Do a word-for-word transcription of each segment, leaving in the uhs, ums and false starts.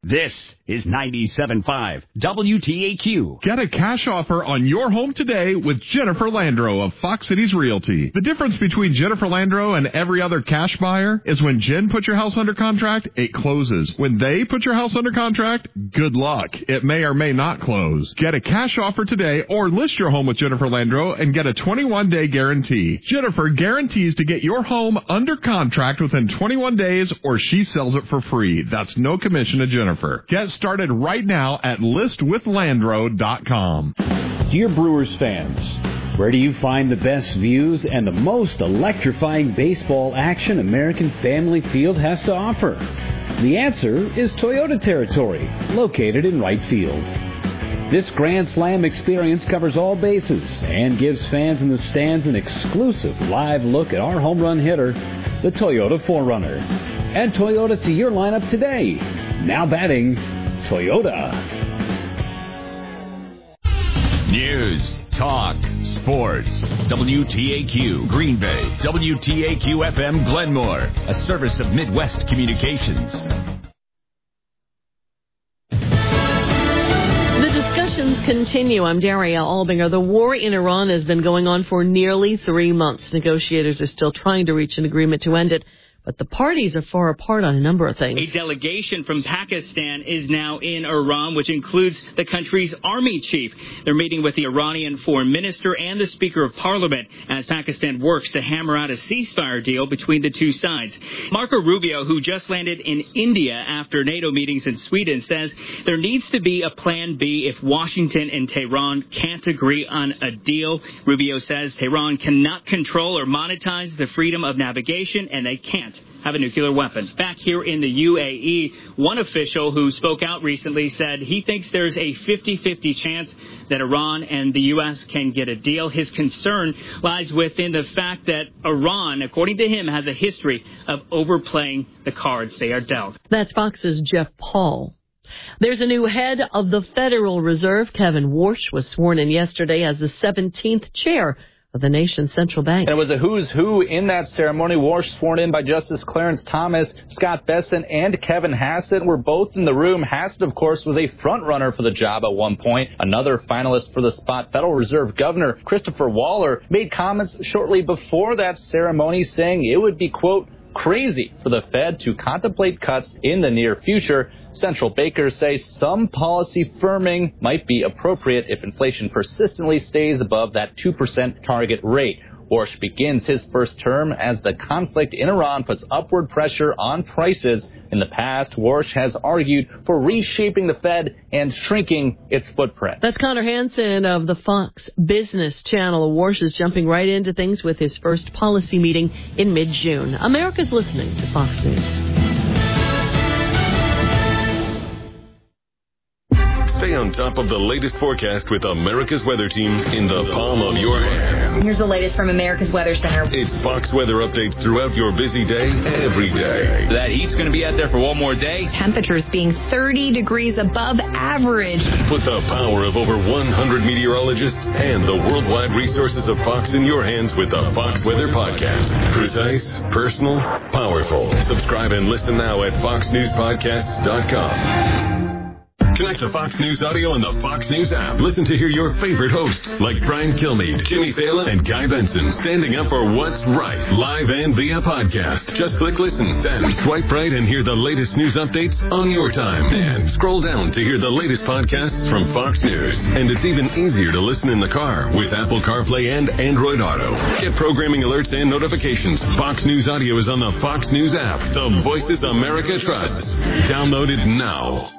This is ninety-seven point five W T A Q. Get a cash offer on your home today with Jennifer Landro of Fox Cities Realty. The difference between Jennifer Landro and every other cash buyer is when Jen puts your house under contract, it closes. When they put your house under contract, good luck. It may or may not close. Get a cash offer today or list your home with Jennifer Landro and get a twenty-one day guarantee. Jennifer guarantees to get your home under contract within twenty-one days or she sells it for free. That's no commission to Jennifer. Get started right now at list with landro dot com. Dear Brewers fans, where do you find the best views and the most electrifying baseball action American Family Field has to offer? The answer is Toyota territory, located in right field. This Grand Slam experience covers all bases and gives fans in the stands an exclusive live look at our home run hitter, the Toyota four runner. Add Toyota to your lineup today. Now batting, Toyota. News, talk, sports. W T A Q Green Bay. W T A Q F M Glenmore. A service of Midwest Communications. The discussions continue. I'm Daria Albinger. The war in Iran has been going on for nearly three months. Negotiators are still trying to reach an agreement to end it, but the parties are far apart on a number of things. A delegation from Pakistan is now in Iran, which includes the country's army chief. They're meeting with the Iranian foreign minister and the Speaker of Parliament as Pakistan works to hammer out a ceasefire deal between the two sides. Marco Rubio, who just landed in India after NATO meetings in Sweden, says there needs to be a plan B if Washington and Tehran can't agree on a deal. Rubio says Tehran cannot control or monetize the freedom of navigation, and they can't have a nuclear weapon. Back here in the U A E, one official who spoke out recently said he thinks there's a fifty-fifty chance that Iran and the U S can get a deal. His concern lies within the fact that Iran, according to him, has a history of overplaying the cards they are dealt. That's Fox's Jeff Paul. There's a new head of the Federal Reserve. Kevin Warsh was sworn in yesterday as the seventeenth chair of the nation's central bank. And it was a who's who in that ceremony. Warsh sworn in by Justice Clarence Thomas, Scott Bessent, and Kevin Hassett were both in the room. Hassett, of course, was a front runner for the job at one point. Another finalist for the spot, Federal Reserve Governor Christopher Waller, made comments shortly before that ceremony saying it would be, quote, crazy for the Fed to contemplate cuts in the near future. Central bankers say some policy firming might be appropriate if inflation persistently stays above that two percent target rate. Warsh begins his first term as the conflict in Iran puts upward pressure on prices. In the past, Warsh has argued for reshaping the Fed and shrinking its footprint. That's Connor Hansen of the Fox Business Channel. Warsh is jumping right into things with his first policy meeting in mid-June. America's listening to Fox News. Stay on top of the latest forecast with America's Weather Team in the palm of your hand. Here's the latest from America's Weather Center. It's Fox weather updates throughout your busy day, every day. That heat's going to be out there for one more day. Temperatures being thirty degrees above average. Put the power of over one hundred meteorologists and the worldwide resources of Fox in your hands with the Fox Weather Podcast. Precise, personal, powerful. Subscribe and listen now at fox news podcasts dot com. Connect to Fox News Audio on the Fox News app. Listen to hear your favorite hosts like Brian Kilmeade, Jimmy Fallon, and Guy Benson standing up for what's right, live and via podcast. Just click listen, then swipe right and hear the latest news updates on your time. And scroll down to hear the latest podcasts from Fox News. And it's even easier to listen in the car with Apple CarPlay and Android Auto. Get programming alerts and notifications. Fox News Audio is on the Fox News app. The voices America trusts. Download it now.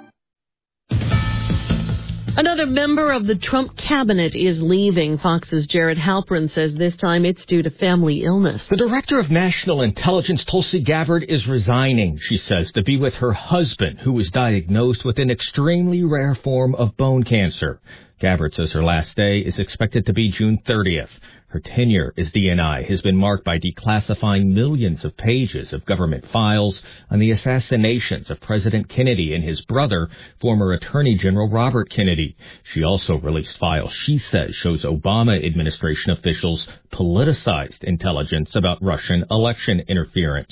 Another member of the Trump cabinet is leaving. Fox's Jared Halpern says this time it's due to family illness. The director of national intelligence, Tulsi Gabbard, is resigning, she says, to be with her husband, who was diagnosed with an extremely rare form of bone cancer. Gabbard says her last day is expected to be June thirtieth. Her tenure as D N I has been marked by declassifying millions of pages of government files on the assassinations of President Kennedy and his brother, former Attorney General Robert Kennedy. She also released files she says shows Obama administration officials politicized intelligence about Russian election interference.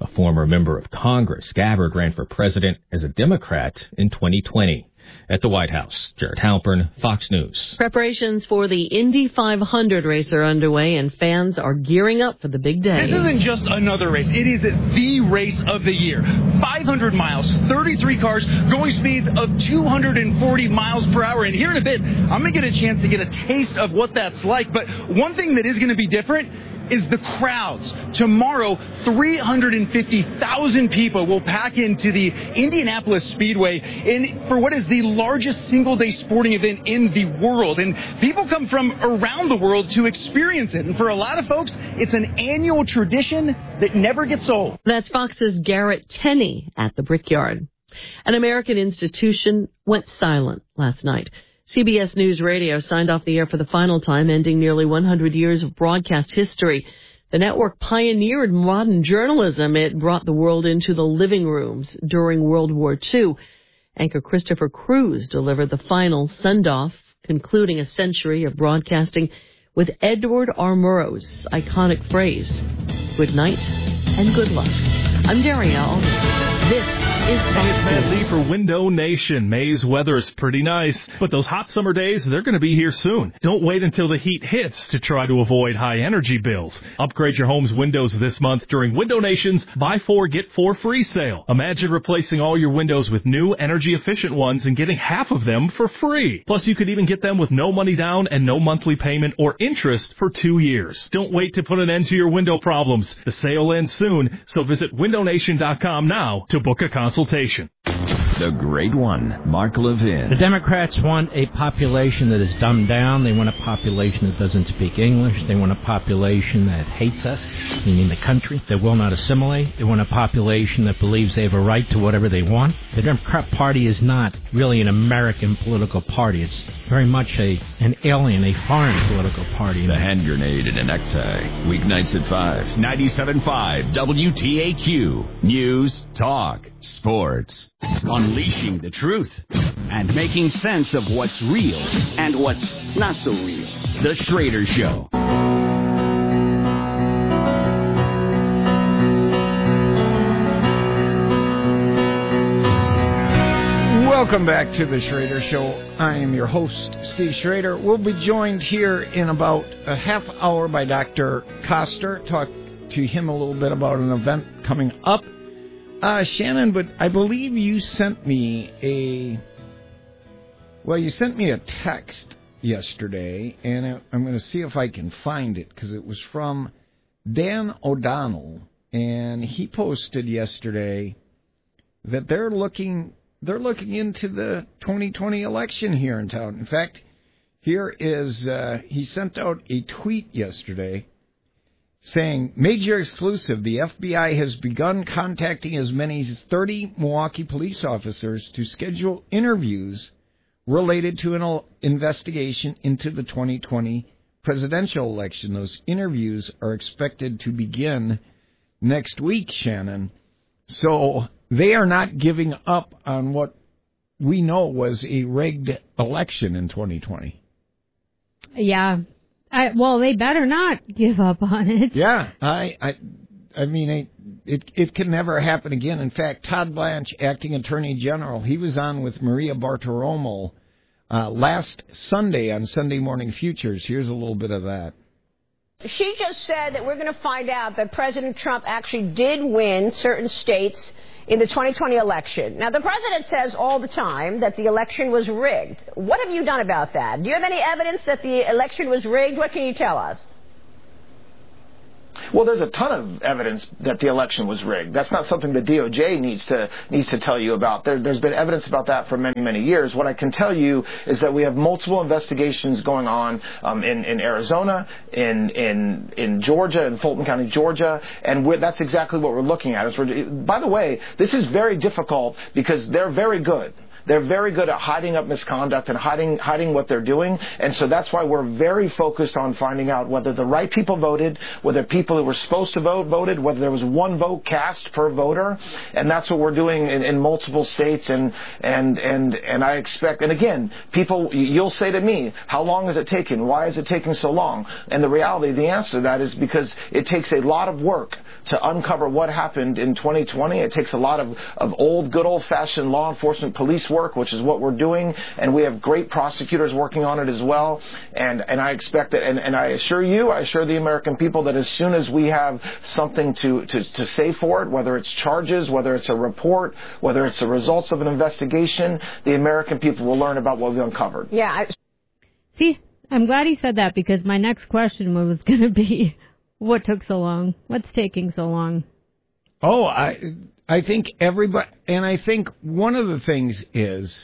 A former member of Congress, Gabbard ran for president as a Democrat in twenty twenty. At the White House, Jared Halpern, Fox News. Preparations for the Indy five hundred race are underway, and fans are gearing up for the big day. This isn't just another race. It is the race of the year. five hundred miles, thirty-three cars, going speeds of two hundred forty miles per hour. And here in a bit, I'm going to get a chance to get a taste of what that's like. But one thing that is going to be different is the crowds. Tomorrow, three hundred fifty thousand people will pack into the Indianapolis Speedway in for what is the largest single-day sporting event in the world. And people come from around the world to experience it. And for a lot of folks, it's an annual tradition that never gets old. That's Fox's Garrett Tenney at the Brickyard. An American institution went silent last night. C B S News Radio signed off the air for the final time, ending nearly one hundred years of broadcast history. The network pioneered modern journalism. It brought the world into the living rooms during World War Two. Anchor Christopher Cruz delivered the final send-off, concluding a century of broadcasting with Edward R. Murrow's iconic phrase, "Good night and good luck." I'm Daria Aldridge. This is Hey, it's Matt Lee for Window Nation. May's weather is pretty nice, but those hot summer days, they're going to be here soon. Don't wait until the heat hits to try to avoid high energy bills. Upgrade your home's windows this month during Window Nation's Buy Four, Get Four Free sale. Imagine replacing all your windows with new energy-efficient ones and getting half of them for free. Plus, you could even get them with no money down and no monthly payment or interest for two years. Don't wait to put an end to your window problems. The sale ends soon, so visit window nation dot com now to book a consultation. The Great One, Mark Levin. The Democrats want a population that is dumbed down. They want a population that doesn't speak English. They want a population that hates us, meaning the country, that will not assimilate. They want a population that believes they have a right to whatever they want. The Democrat Party is not really an American political party. It's very much a an alien, a foreign political party. The hand grenade in a necktie. Weeknights at five. ninety-seven point five W T A Q. News, talk, sports. Unleashing the truth and making sense of what's real and what's not so real. The Schrader Show. Welcome back to the Schrader Show. I am your host, Steve Schrader. We'll be joined here in about a half hour by Doctor Koster. Talk to him a little bit about an event coming up. Uh, Shannon, but I believe you sent me a, well, you sent me a text yesterday, and I'm going to see if I can find it, because it was from Dan O'Donnell, and he posted yesterday that they're looking, they're looking into the twenty twenty election here in town. In fact, here is, uh, he sent out a tweet yesterday saying, major exclusive, the F B I has begun contacting as many as thirty Milwaukee police officers to schedule interviews related to an investigation into the twenty twenty presidential election. Those interviews are expected to begin next week, Shannon. So they are not giving up on what we know was a rigged election in twenty twenty. Yeah. I, well, they better not give up on it. Yeah, I, I, I mean, it, it, it can never happen again. In fact, Todd Blanche, acting Attorney General, he was on with Maria Bartiromo uh, last Sunday on Sunday Morning Futures. Here's a little bit of that. She just said that we're going to find out that President Trump actually did win certain states in the twenty twenty election. Now, the president says all the time that the election was rigged. What have you done about that? Do you have any evidence that the election was rigged? What can you tell us? Well, there's a ton of evidence that the election was rigged. That's not something the D O J needs to needs to tell you about. There, there's been evidence about that for many, many years. What I can tell you is that we have multiple investigations going on um, in, in Arizona, in in in Georgia, in Fulton County, Georgia, and we're, that's exactly what we're looking at. Is we're, by the way, this is very difficult because they're very good. They're very good at hiding up misconduct and hiding hiding what they're doing. And so that's why we're very focused on finding out whether the right people voted, whether people who were supposed to vote voted, whether there was one vote cast per voter. And that's what we're doing in, in multiple states. And, and, and, and I expect, and again, people, you'll say to me, how long is it taking? Why is it taking so long? And the reality, the answer to that is because it takes a lot of work to uncover what happened in twenty twenty. It takes a lot of, of old, good old-fashioned law enforcement police work, which is what we're doing, and we have great prosecutors working on it as well. And, and I expect that, and, and I assure you, I assure the American people that as soon as we have something to, to, to say for it, whether it's charges, whether it's a report, whether it's the results of an investigation, the American people will learn about what we've uncovered. Yeah. I- See, I'm glad he said that, because my next question was going to be, what took so long? What's taking so long? Oh, I I think everybody, and I think one of the things is,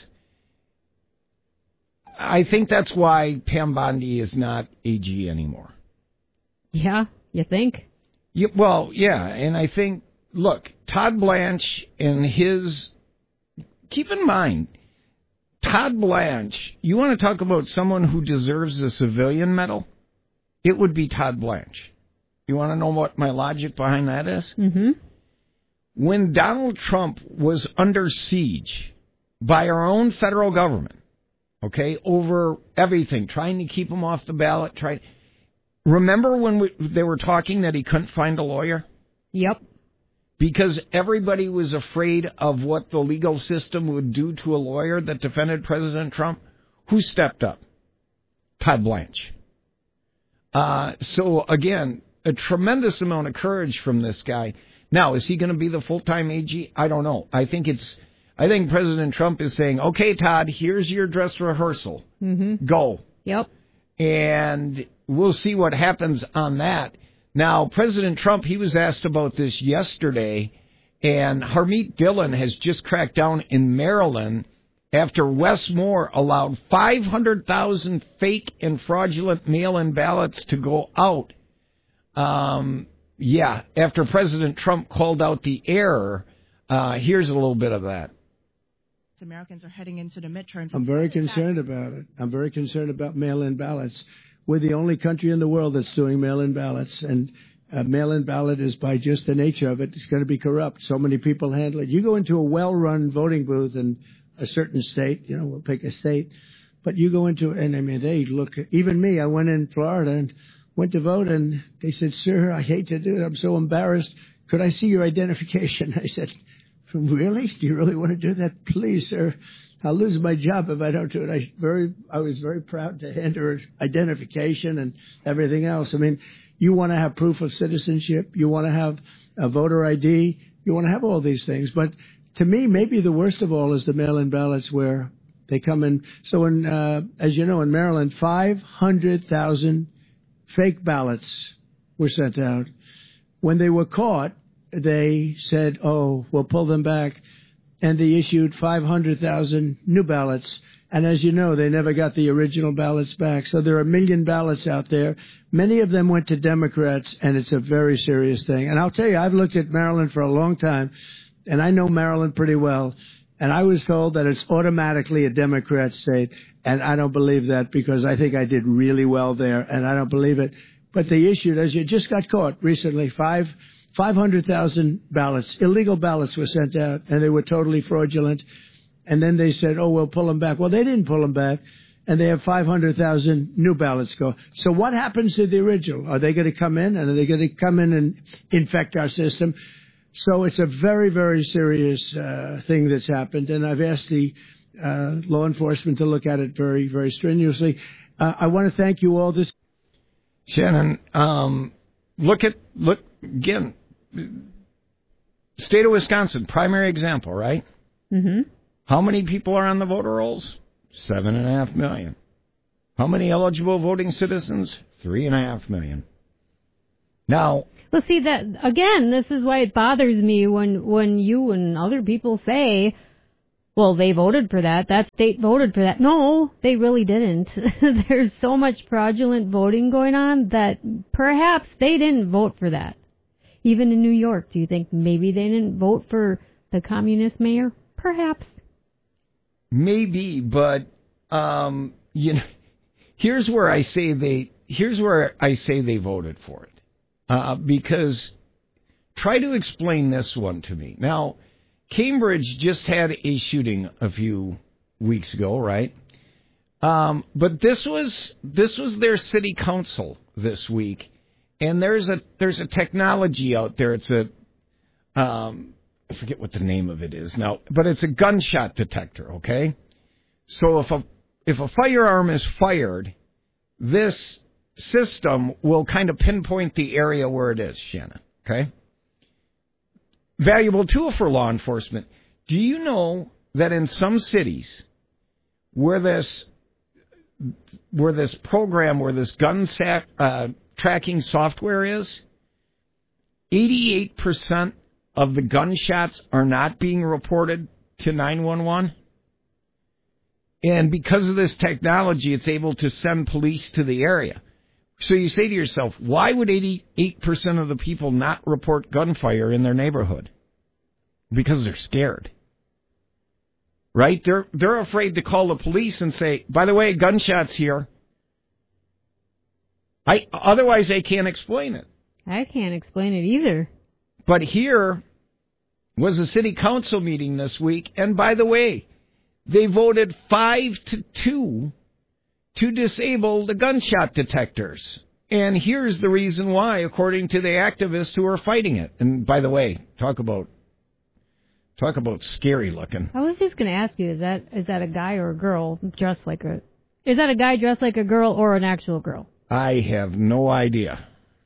I think that's why Pam Bondi is not A G anymore. Yeah, you think? Yeah, well, yeah, and I think, look, Todd Blanche and his, keep in mind, Todd Blanche, you want to talk about someone who deserves a civilian medal? It would be Todd Blanche. You want to know what my logic behind that is? Mm-hmm. When Donald Trump was under siege by our own federal government, okay, over everything, trying to keep him off the ballot, try. Remember when we, they were talking that he couldn't find a lawyer? Yep. Because everybody was afraid of what the legal system would do to a lawyer that defended President Trump. Who stepped up? Todd Blanche. Uh, so, again, a tremendous amount of courage from this guy. Now, is he going to be the full-time A G? I don't know. I think it's. I think President Trump is saying, okay, Todd, here's your dress rehearsal. Mm-hmm. Go. Yep. And we'll see what happens on that. Now, President Trump, he was asked about this yesterday, and Harmeet Dillon has just cracked down in Maryland after Wes Moore allowed five hundred thousand fake and fraudulent mail-in ballots to go out. Um, yeah, after President Trump called out the error, uh, here's a little bit of that. Americans are heading into the midterms. I'm very concerned about it. I'm very concerned about mail-in ballots. We're the only country in the world that's doing mail-in ballots, and a mail-in ballot is, by just the nature of it, it's going to be corrupt. So many people handle it. You go into a well-run voting booth in a certain state, you know, we'll pick a state, but you go into, and I mean, they look, even me, I went in Florida and went to vote, and they said, sir, I hate to do it. I'm so embarrassed. Could I see your identification? I said, really? Do you really want to do that? Please, sir. I'll lose my job if I don't do it. I very, I was very proud to hand her identification and everything else. I mean, you want to have proof of citizenship. You want to have a voter I D. You want to have all these things. But to me, maybe the worst of all is the mail-in ballots where they come in. So, in, uh, as you know, in Maryland, five hundred thousand fake ballots were sent out. When they were caught, they said, oh, we'll pull them back. And they issued five hundred thousand new ballots. And as you know, they never got the original ballots back. So there are a million ballots out there. Many of them went to Democrats, and it's a very serious thing. And I'll tell you, I've looked at Maryland for a long time, and I know Maryland pretty well. And I was told that it's automatically a Democrat state, and I don't believe that because I think I did really well there, and I don't believe it. But they issued, as you just got caught recently, five... five hundred thousand ballots, illegal ballots were sent out, and they were totally fraudulent. And then they said, oh, we'll pull them back. Well, they didn't pull them back, and they have five hundred thousand new ballots go. So what happens to the original? Are they going to come in, and are they going to come in and infect our system? So it's a very, very serious uh, thing that's happened, and I've asked the uh, law enforcement to look at it very, very strenuously. Uh, I want to thank you all. This, Shannon, um, look at, look, again, state of Wisconsin, primary example, right? Mm-hmm. How many people are on the voter rolls? Seven and a half million. How many eligible voting citizens? Three and a half million. Now, well, see that again. This is why it bothers me when when you and other people say, "Well, they voted for that. That state voted for that." No, they really didn't. There's so much fraudulent voting going on that perhaps they didn't vote for that. Even in New York, do you think maybe they didn't vote for the communist mayor? Perhaps. Maybe, but um, you know, here's where I say they. Here's where I say they voted for it, uh, because try to explain this one to me. Now, Cambridge just had a shooting a few weeks ago, right? Um, but this was this was their city council this week, and there's a there's a technology out there. It's a um, I forget what the name of it is now, but it's a gunshot detector. Okay, so if a if a firearm is fired, this system will kind of pinpoint the area where it is, Shannon. Okay? Valuable tool for law enforcement. Do you know that in some cities where this where this program, where this gun sac, uh, tracking software is, eighty-eight percent of the gunshots are not being reported to nine one one? And because of this technology, it's able to send police to the area. So you say to yourself, why would eighty-eight percent of the people not report gunfire in their neighborhood? Because they're scared. Right? They're they're afraid to call the police and say, by the way, gunshots here. I otherwise they can't explain it. I can't explain it either. But here was a city council meeting this week, and by the way, they voted five to two to disable the gunshot detectors. And here's the reason why, according to the activists who are fighting it. And by the way, talk about talk about scary looking. I was just going to ask you, is that is that a guy or a girl dressed like a... Is that a guy dressed like a girl or an actual girl? I have no idea.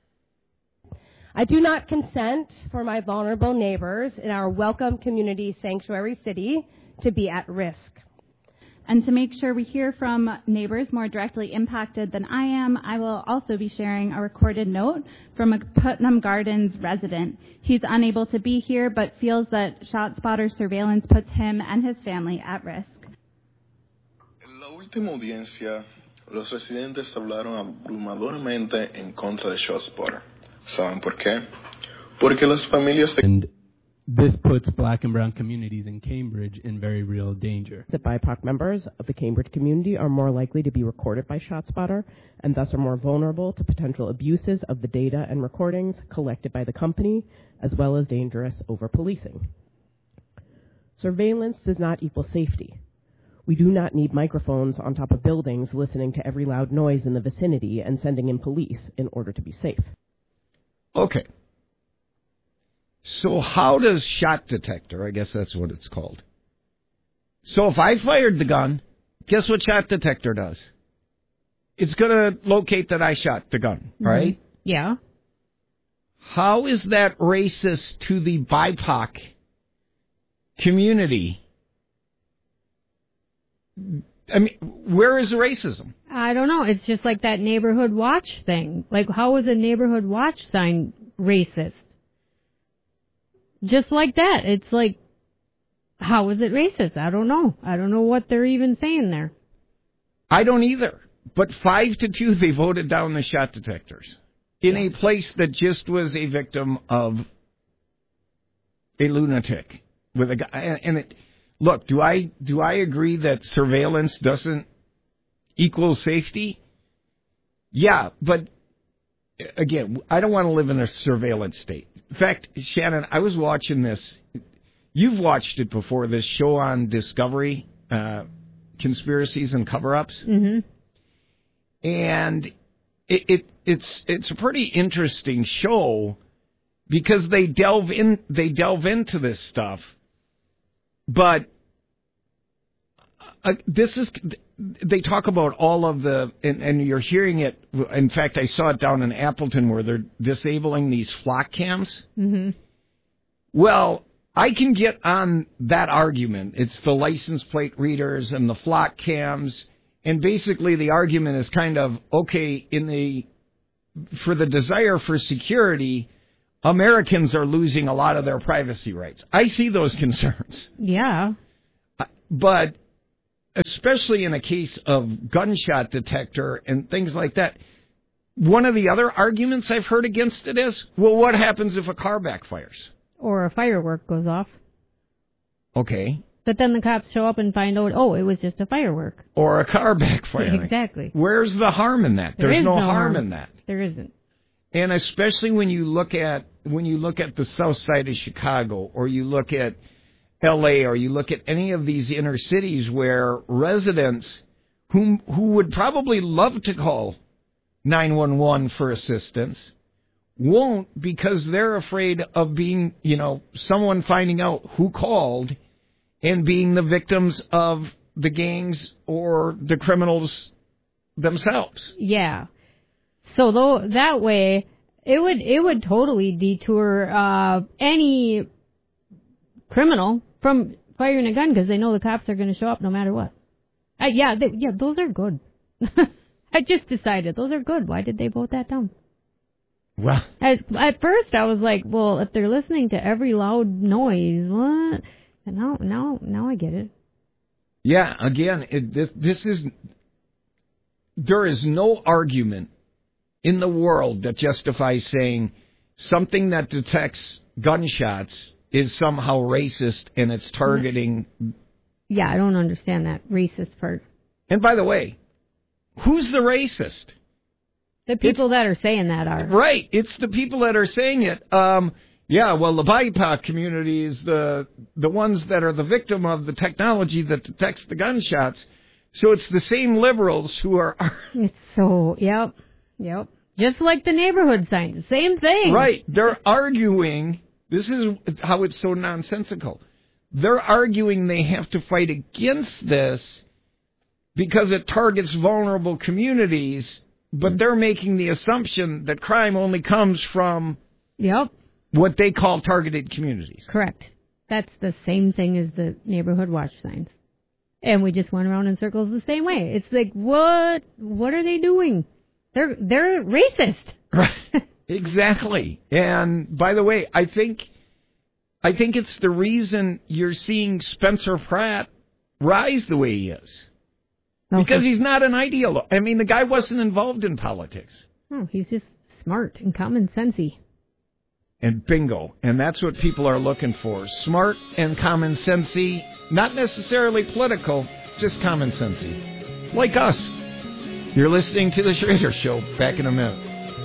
I do not consent for my vulnerable neighbors in our welcome community sanctuary city to be at risk. And to make sure we hear from neighbors more directly impacted than I am, I will also be sharing a recorded note from a Putnam Gardens resident. He's unable to be here, but feels that ShotSpotter surveillance puts him and his family at risk. En la última audiencia, los residentes hablaron abrumadoramente en contra de ShotSpotter. ¿Saben por qué? Porque las familias... And this puts black and brown communities in Cambridge in very real danger. That B I P O C members of the Cambridge community are more likely to be recorded by ShotSpotter and thus are more vulnerable to potential abuses of the data and recordings collected by the company, as well as dangerous over-policing. Surveillance does not equal safety. We do not need microphones on top of buildings listening to every loud noise in the vicinity and sending in police in order to be safe. Okay. So how does shot detector, I guess that's what it's called. So if I fired the gun, guess what shot detector does? It's going to locate that I shot the gun, right? Mm-hmm. Yeah. How is that racist to the B I P O C community? I mean, where is the racism? I don't know. It's just like that neighborhood watch thing. Like, how is a neighborhood watch sign racist? Just like that. It's like, how is it racist? I don't know. I don't know what they're even saying there. I don't either. But five to two, they voted down the shot detectors in a place that just was a victim of a lunatic with a guy. And it, look, do I do I agree that surveillance doesn't equal safety? Yeah, but again, I don't want to live in a surveillance state. In fact, Shannon, I was watching this. You've watched it before, this show on Discovery, uh, Conspiracies and Cover-Ups. Mm-hmm. And it, it it's it's a pretty interesting show because they delve in they delve into this stuff. But uh, this is they talk about all of the and, and you're hearing it. In fact, I saw it down in Appleton where they're disabling these flock cams. Mm-hmm. Well, I can get on that argument. It's the license plate readers and the flock cams. And basically the argument is kind of, okay, in the for the desire for security, Americans are losing a lot of their privacy rights. I see those concerns. Yeah. But especially in a case of gunshot detector and things like that, one of the other arguments I've heard against it is, well, what happens if a car backfires? Or a firework goes off. Okay. But then the cops show up and find out, oh, it was just a firework. Or a car backfiring. Exactly. Where's the harm in that? There There's is no, no harm harm. in that. There isn't. And especially when you look at when you look at the south side of Chicago, or you look at L A, or you look at any of these inner cities where residents who who would probably love to call nine one one for assistance won't, because they're afraid of being, you know, someone finding out who called and being the victims of the gangs or the criminals themselves. Yeah. So though that way, it would it would totally detour uh, any criminal from firing a gun because they know the cops are going to show up no matter what. Uh, yeah, they, yeah, those are good. I just decided those are good. Why did they vote that down? Well, at, at first I was like, well, if they're listening to every loud noise, what? And now, now, now I get it. Yeah, again, it, this, this is, there is no argument in the world that justifies saying something that detects gunshots is somehow racist and it's targeting. Yeah, I don't understand that racist part. And by the way, who's the racist? The people it's, that are saying that are. Right, it's the people that are saying it. Um, Yeah, well, the B I P O C community is the the ones that are the victim of the technology that detects the gunshots. So it's the same liberals who are... It's so, yep, yep. Just like the neighborhood signs, same thing. Right, they're arguing, this is how it's so nonsensical. They're arguing they have to fight against this because it targets vulnerable communities, but they're making the assumption that crime only comes from... Yep. What they call targeted communities. Correct. That's the same thing as the neighborhood watch signs. And we just went around in circles the same way. It's like, what? What are they doing? They're they're racist. Right. Exactly. And by the way, I think I think it's the reason you're seeing Spencer Pratt rise the way he is. Okay. Because he's not an ideologue. I mean, the guy wasn't involved in politics. Oh, he's just smart and common sensey. And bingo. And that's what people are looking for. Smart and common sensey. Not necessarily political, just common sensey. Like us. You're listening to The Schrader Show. Back in a minute.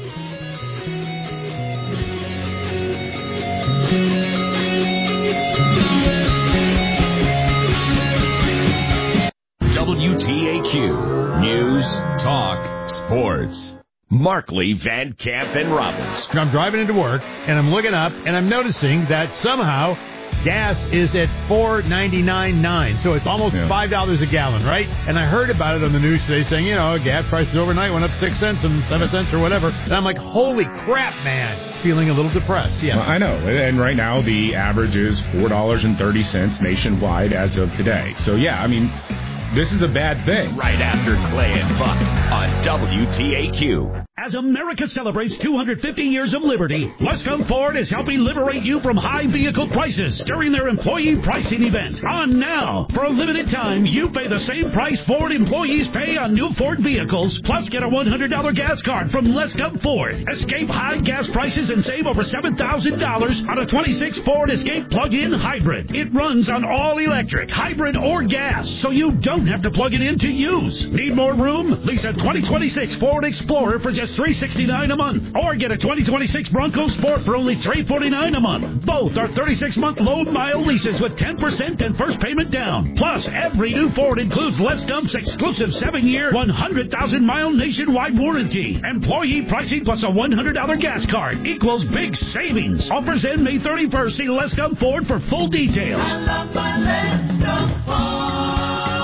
W T A Q News, Talk, Sports. Markley, Van Camp, and Robbins. I'm driving into work, and I'm looking up, and I'm noticing that somehow gas is at four ninety-nine nine, so it's almost yeah. five dollars a gallon, right? And I heard about it on the news today saying, you know, gas prices overnight went up six cents and seven cents or whatever. And I'm like, holy crap, man. Feeling a little depressed, yes. Well, I know, and right now the average is four dollars and thirty cents nationwide as of today. So, yeah, I mean... This is a bad thing. Right after Clay and Buck on W T A Q. As America celebrates two hundred fifty years of liberty, Luscombe Ford is helping liberate you from high vehicle prices during their employee pricing event. On now, for a limited time, you pay the same price Ford employees pay on new Ford vehicles, plus get a one hundred dollars gas card from Luscombe Ford. Escape high gas prices and save over seven thousand dollars on a twenty-six Ford Escape plug-in hybrid. It runs on all electric, hybrid, or gas, so you don't have to plug it in to use. Need more room? Lease a twenty twenty-six Ford Explorer for just three hundred sixty-nine dollars a month, or get a twenty twenty-six Bronco Sport for only three hundred forty-nine dollars a month. Both are thirty-six month low mile leases with ten percent and first payment down. Plus, every new Ford includes Les Dump's exclusive seven year, one hundred thousand mile nationwide warranty. Employee pricing plus a one hundred dollars gas card equals big savings. Offers end May thirty-first. See Les Dump Ford for full details. I love my Les Dump Ford.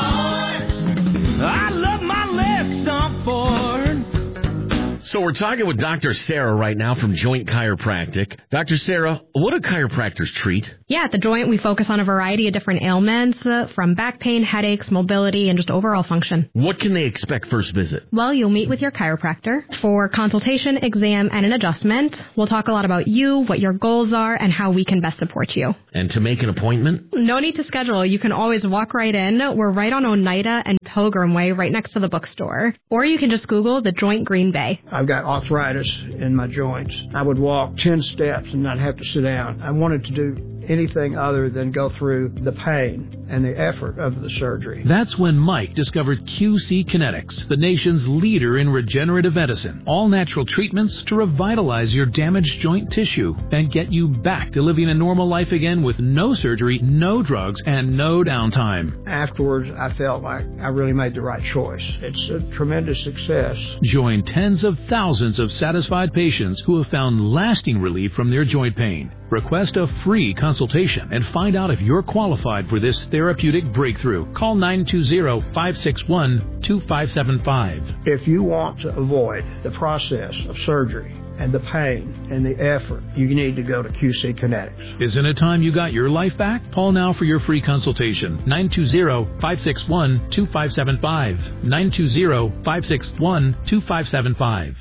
I love my Les Dump Ford. So we're talking with Doctor Sarah right now from Joint Chiropractic. Doctor Sarah, what do chiropractors treat? Yeah, at the Joint, we focus on a variety of different ailments, uh, from back pain, headaches, mobility, and just overall function. What can they expect first visit? Well, you'll meet with your chiropractor for consultation, exam, and an adjustment. We'll talk a lot about you, what your goals are, and how we can best support you. And to make an appointment? No need to schedule. You can always walk right in. We're right on Oneida and Pilgrim Way, right next to the bookstore. Or you can just Google the Joint Green Bay. I've got arthritis in my joints. I would walk ten steps and not have to sit down. I wanted to do anything other than go through the pain and the effort of the surgery. That's when Mike discovered Q C Kinetics, the nation's leader in regenerative medicine. All natural treatments to revitalize your damaged joint tissue and get you back to living a normal life again with no surgery, no drugs, and no downtime. Afterwards, I felt like I really made the right choice. It's a tremendous success. Join tens of thousands of satisfied patients who have found lasting relief from their joint pain. Request a free consultation and find out if you're qualified for this therapeutic breakthrough. Call nine two zero, five six one, two five seven five. If you want to avoid the process of surgery and the pain and the effort, you need to go to Q C Kinetics. Isn't it time you got your life back? Call now for your free consultation. nine two zero, five six one, two five seven five. nine two zero, five six one, two five seven five.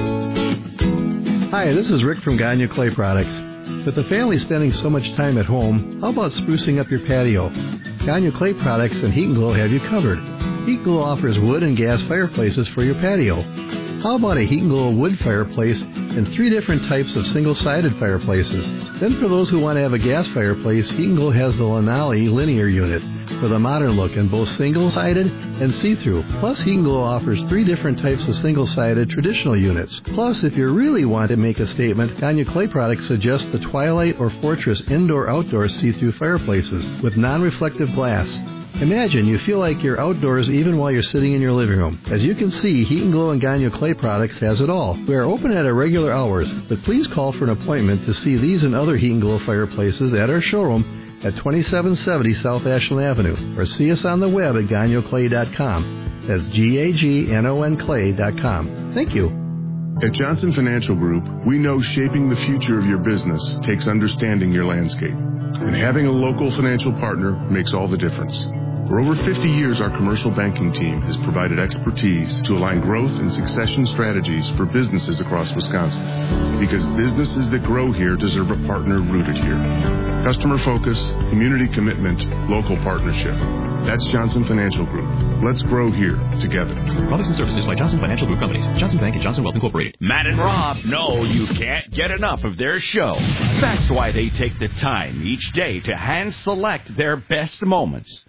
Hi, this is Rick from Gagne Clay Products. With the family spending so much time at home, how about sprucing up your patio? Gagne Clay Products and Heat and Glow have you covered. Heat and Glow offers wood and gas fireplaces for your patio. How about a Heat and Glow wood fireplace and three different types of single-sided fireplaces? Then for those who want to have a gas fireplace, Heat and Glow has the Lanali linear unit with a modern look in both single-sided and see-through. Plus, Heat and Glow offers three different types of single-sided traditional units. Plus, if you really want to make a statement, Gagne Clay Products suggests the Twilight or Fortress indoor-outdoor see-through fireplaces with non-reflective glass. Imagine you feel like you're outdoors even while you're sitting in your living room. As you can see, Heat and Glow and Gagne Clay Products has it all. We are open at our regular hours, but please call for an appointment to see these and other Heat and Glow fireplaces at our showroom at twenty-seven seventy South Ashland Avenue, or see us on the web at gagnon clay dot com. That's G A G N O N clay dot com. Thank you. At Johnson Financial Group, we know shaping the future of your business takes understanding your landscape. And having a local financial partner makes all the difference. For over fifty years, our commercial banking team has provided expertise to align growth and succession strategies for businesses across Wisconsin. Because businesses that grow here deserve a partner rooted here. Customer focus, community commitment, local partnership. That's Johnson Financial Group. Let's grow here together. Products and services by Johnson Financial Group Companies. Johnson Bank and Johnson Wealth Incorporated. Matt and Rob know you can't get enough of their show. That's why they take the time each day to hand select their best moments.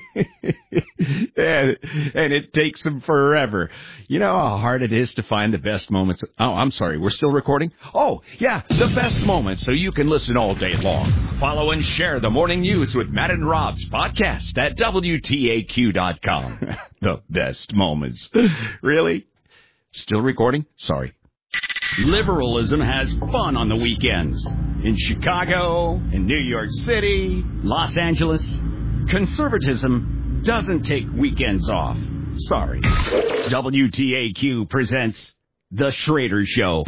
and, and it takes them forever. You know how hard it is to find the best moments. Oh, I'm sorry. We're still recording? Oh, yeah, the best moments so you can listen all day long. Follow and share the morning news with Matt and Rob's podcast at W T A Q dot com. The best moments. Really? Still recording? Sorry. Liberalism has fun on the weekends. In Chicago, in New York City, Los Angeles. Conservatism doesn't take weekends off. Sorry. W T A Q presents The Schrader Show.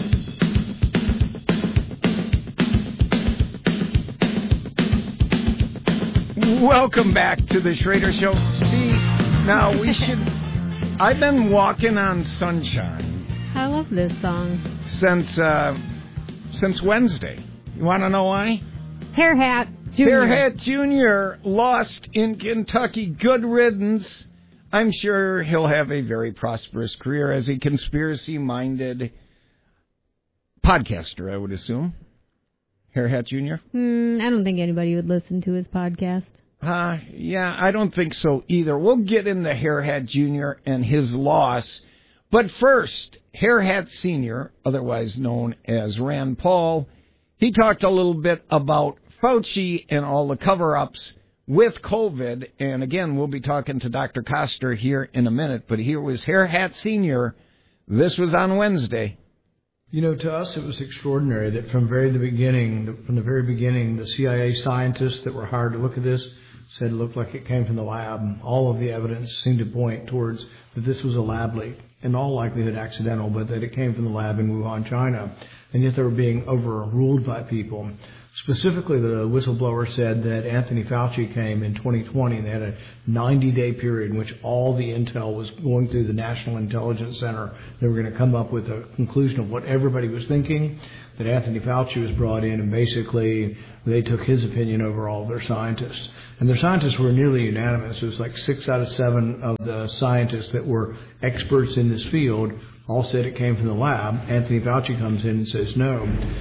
Welcome back to The Schrader Show. See, now we should... I've been walking on sunshine. I love this song. Since, uh, since Wednesday. You want to know why? Hair Hat Junior Hair Hat Junior lost in Kentucky. Good riddance. I'm sure he'll have a very prosperous career as a conspiracy-minded podcaster, I would assume. Hair Hat Junior Hmm, I don't think anybody would listen to his podcast. Uh, yeah, I don't think so either. We'll get into Hair Hat Junior and his loss. But first, Hair Hat Senior, otherwise known as Rand Paul, he talked a little bit about Fauci and all the cover-ups with COVID. And again, we'll be talking to Doctor Koster here in a minute. But here was Hair Hat Senior This was on Wednesday. You know, to us, it was extraordinary that from very the beginning, from the very beginning, the C I A scientists that were hired to look at this said it looked like it came from the lab. All of the evidence seemed to point towards that this was a lab leak, in all likelihood accidental, but that it came from the lab in Wuhan, China. And yet they were being overruled by people. Specifically, the whistleblower said that Anthony Fauci came in twenty twenty and they had a ninety-day period in which all the intel was going through the National Intelligence Center. They were going to come up with a conclusion of what everybody was thinking, that Anthony Fauci was brought in, and basically they took his opinion over all of their scientists. And their scientists were nearly unanimous. It was like six out of seven of the scientists that were experts in this field all said it came from the lab. Anthony Fauci comes in and says no.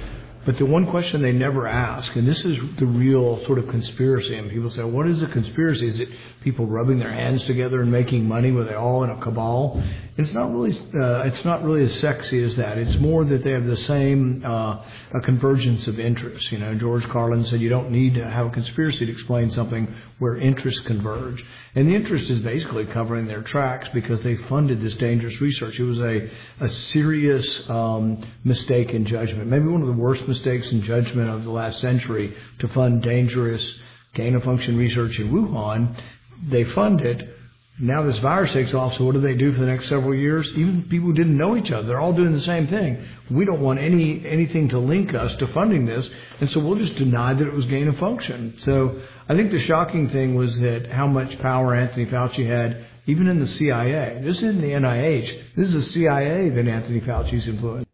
But the one question they never ask, and this is the real sort of conspiracy, and people say, what is a conspiracy? Is it people rubbing their hands together and making money? Were they all in a cabal? It's not really. Uh, it's not really as sexy as that. It's more that they have the same uh, a convergence of interests. You know, George Carlin said you don't need to have a conspiracy to explain something where interests converge, and the interest is basically covering their tracks because they funded this dangerous research. It was a a serious um, mistake in judgment, maybe one of the worst mistakes in judgment of the last century, to fund dangerous gain-of-function research in Wuhan. They fund it. Now this virus takes off, so what do they do for the next several years? Even people who didn't know each other, they're all doing the same thing. We don't want any anything to link us to funding this, and so we'll just deny that it was gain of function. So I think the shocking thing was that how much power Anthony Fauci had, even in the C I A. This isn't the N I H. This is the C I A that Anthony Fauci's influenced.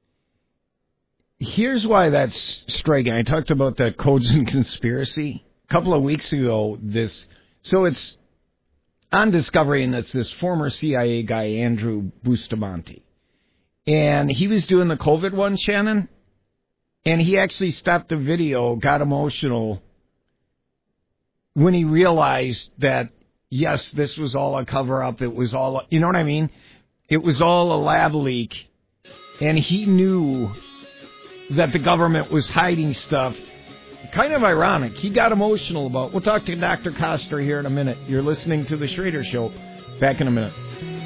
Here's why that's striking. I talked about the codes and conspiracy a couple of weeks ago. This, so it's on Discovery, and it's this former C I A guy, Andrew Bustamante. And he was doing the COVID one, Shannon, and he actually stopped the video, got emotional when he realized that, yes, this was all a cover-up. It was all, you know what I mean? It was all a lab leak, and he knew that the government was hiding stuff. Kind of ironic. He got emotional about. We'll talk to Doctor Koster here in a minute. You're listening to The Schrader Show. Back in a minute.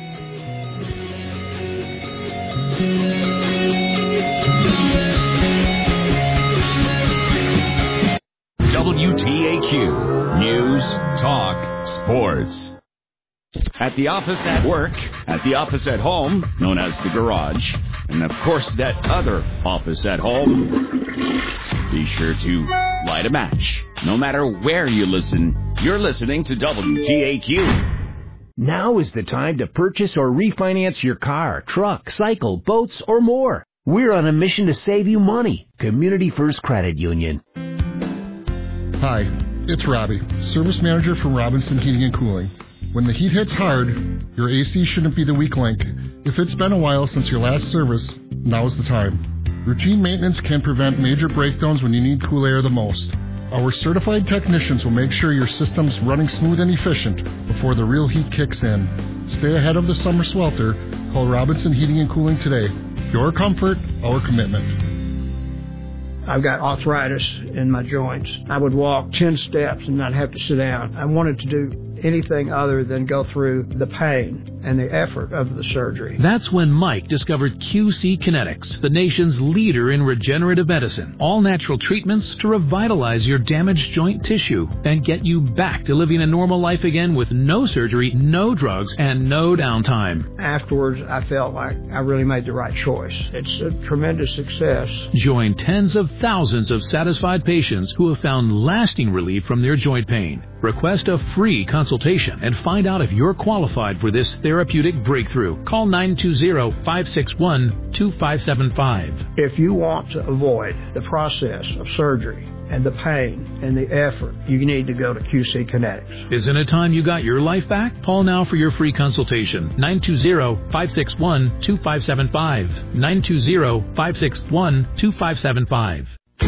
W T A Q News, Talk, Sports. At the office, at work, at the office at home, known as the garage, and of course that other office at home. Be sure to light a match. No matter where you listen, you're listening to W T A Q. Now is the time to purchase or refinance your car, truck, cycle, boats, or more. We're on a mission to save you money. Community First Credit Union. Hi, it's Robbie, Service Manager for Robinson Heating and Cooling. When the heat hits hard, your A C shouldn't be the weak link. If it's been a while since your last service, now's the time. Routine maintenance can prevent major breakdowns when you need cool air the most. Our certified technicians will make sure your system's running smooth and efficient before the real heat kicks in. Stay ahead of the summer swelter. Call Robinson Heating and Cooling today. Your comfort, our commitment. I've got arthritis in my joints. I would walk ten steps and not have to sit down. I wanted to do anything other than go through the pain and the effort of the surgery. That's when Mike discovered Q C Kinetics, the nation's leader in regenerative medicine. All natural treatments to revitalize your damaged joint tissue and get you back to living a normal life again with no surgery, no drugs, and no downtime. Afterwards, I felt like I really made the right choice. It's a tremendous success. Join tens of thousands of satisfied patients who have found lasting relief from their joint pain. Request a free consultation and find out if you're qualified for this therapeutic breakthrough. Call nine two zero, five six one, two five seven five. If you want to avoid the process of surgery and the pain and the effort, you need to go to Q C Kinetics. Isn't it time you got your life back? Call now for your free consultation. nine two zero, five six one, two five seven five. nine two zero, five six one, two five seven five.